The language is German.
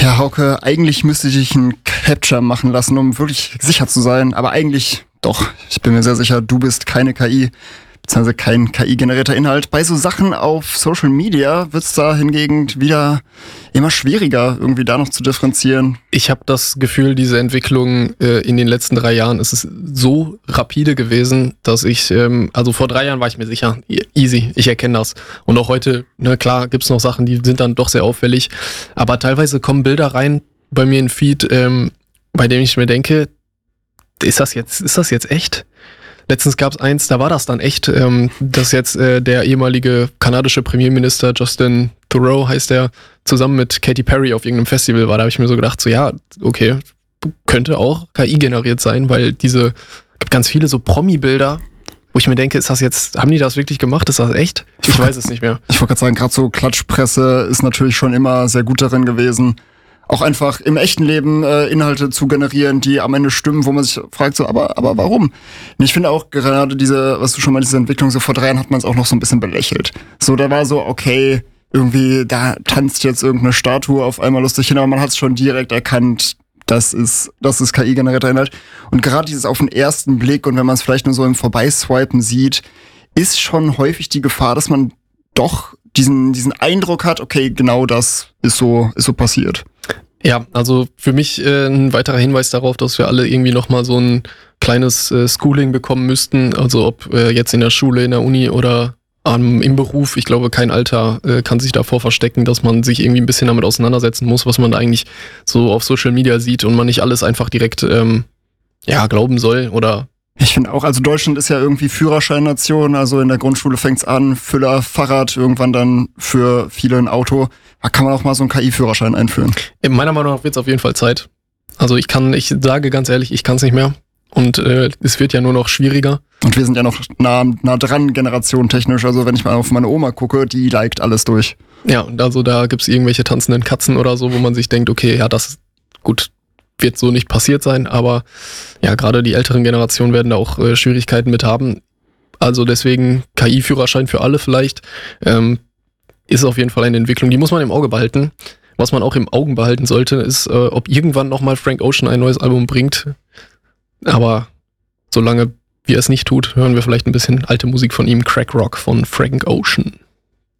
Ja, Hauke, eigentlich müsste ich dich einen Capture machen lassen, um wirklich sicher zu sein. Aber eigentlich doch, ich bin mir sehr sicher, du bist keine KI, beziehungsweise kein KI-generierter Inhalt. Bei so Sachen auf Social Media wird es da hingegen wieder immer schwieriger, irgendwie da noch zu differenzieren. Ich habe das Gefühl, diese Entwicklung in den letzten 3 Jahren ist es so rapide gewesen, dass ich, also vor 3 Jahren war ich mir sicher, easy, ich erkenne das. Und auch heute, klar, gibt's noch Sachen, die sind dann doch sehr auffällig. Aber teilweise kommen Bilder rein bei mir in Feed, bei dem ich mir denke, ist das jetzt echt? Letztens gab es eins, da war das dann echt, dass jetzt der ehemalige kanadische Premierminister Justin Trudeau heißt der, zusammen mit Katy Perry auf irgendeinem Festival war. Da habe ich mir so gedacht, so ja, okay, könnte auch KI generiert sein, weil gibt ganz viele so Promi-Bilder, wo ich mir denke, haben die das wirklich gemacht? Ist das echt? Ich weiß es nicht mehr. Ich wollte gerade sagen, gerade so Klatschpresse ist natürlich schon immer sehr gut darin gewesen, auch einfach im echten Leben Inhalte zu generieren, die am Ende stimmen, wo man sich fragt, so, aber warum? Und ich finde auch gerade diese Entwicklung, so vor 3 Jahren hat man es auch noch so ein bisschen belächelt. So, da war so, okay, irgendwie, da tanzt jetzt irgendeine Statue auf einmal lustig hin, aber man hat es schon direkt erkannt, das ist KI-generierter Inhalt. Und gerade dieses auf den ersten Blick und wenn man es vielleicht nur so im Vorbeiswipen sieht, ist schon häufig die Gefahr, dass man doch diesen Eindruck hat, okay, genau das ist so passiert. Ja, also für mich ein weiterer Hinweis darauf, dass wir alle irgendwie nochmal so ein kleines Schooling bekommen müssten, also ob jetzt in der Schule, in der Uni oder im Beruf. Ich glaube, kein Alter kann sich davor verstecken, dass man sich irgendwie ein bisschen damit auseinandersetzen muss, was man da eigentlich so auf Social Media sieht und man nicht alles einfach direkt glauben soll oder. Ich finde auch, also Deutschland ist ja irgendwie Führerscheinnation, also in der Grundschule fängt's an, Füller, Fahrrad, irgendwann dann für viele ein Auto. Da kann man auch mal so einen KI-Führerschein einführen. Meiner Meinung nach wird's auf jeden Fall Zeit. Also ich sage ganz ehrlich, ich kann's nicht mehr. Und es wird ja nur noch schwieriger. Und wir sind ja noch nah dran, generationentechnisch. Also wenn ich mal auf meine Oma gucke, die liked alles durch. Ja, und also da gibt's irgendwelche tanzenden Katzen oder so, wo man sich denkt, okay, ja, das ist gut. Wird so nicht passiert sein, aber ja, gerade die älteren Generationen werden da auch Schwierigkeiten mit haben. Also deswegen KI-Führerschein für alle vielleicht ist auf jeden Fall eine Entwicklung, die muss man im Auge behalten. Was man auch im Auge behalten sollte, ist, ob irgendwann nochmal Frank Ocean ein neues Album bringt. Aber solange wie er es nicht tut, hören wir vielleicht ein bisschen alte Musik von ihm, Crack Rock von Frank Ocean.